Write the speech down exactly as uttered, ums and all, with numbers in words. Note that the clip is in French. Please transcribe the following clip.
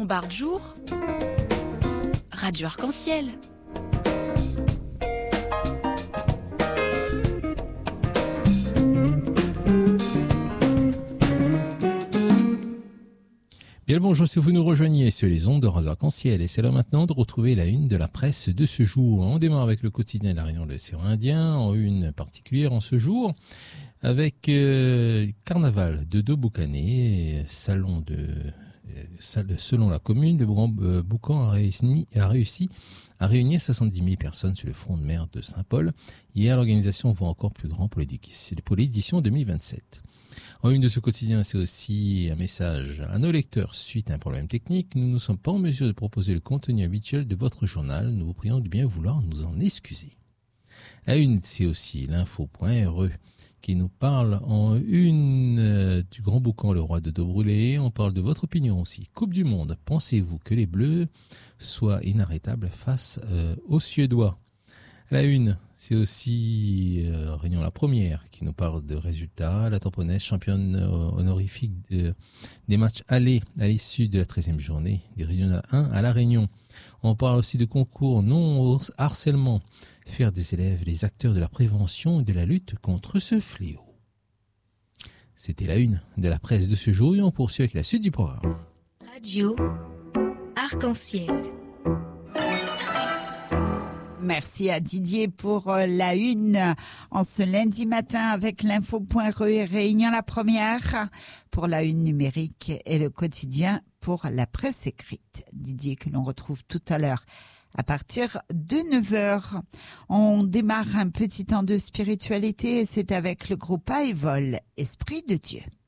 Lombard Jour, Radio Arc-en-Ciel. Bien le bonjour si vous nous rejoignez sur les ondes de Radio Arc-en-Ciel et c'est l'heure maintenant de retrouver la une de la presse de ce jour. On démarre avec le quotidien de la Réunion de l'océan Indien, en une particulière en ce jour, avec euh, carnaval de Doboukané, salon de euh, selon la commune, le Grand euh, Boucan a réussi, a réussi à réunir soixante-dix mille personnes sur le front de mer de Saint-Paul. Hier, l'organisation voit encore plus grand pour l'édition deux mille vingt-sept. En une de ce quotidien, c'est aussi un message à nos lecteurs suite à un problème technique. Nous ne sommes pas en mesure de proposer le contenu habituel de votre journal. Nous vous prions de bien vouloir nous en excuser. À une, c'est aussi l'info.re qui nous parle en une euh, du Grand Boucan, le roi de dos brûlé. On parle de votre opinion aussi. Coupe du Monde, pensez-vous que les Bleus soient inarrêtables face euh, aux Suédois? À la une, c'est aussi euh, Réunion la première qui nous parle de résultats. La Tamponnaise, championne honorifique de, des matchs allés à l'issue de la treizième journée des Régionales un à La Réunion. On parle aussi de concours non harcèlement, faire des élèves les acteurs de la prévention et de la lutte contre ce fléau. C'était la une de la presse de ce jour et on poursuit avec la suite du programme. Radio Arc-en-Ciel. Merci à Didier pour la une en ce lundi matin avec l'info.re et Réunion la première pour la une numérique et le quotidien pour la presse écrite. Didier que l'on retrouve tout à l'heure à partir de neuf heures. On démarre un petit temps de spiritualité et c'est avec le groupe Aevol, Esprit de Dieu.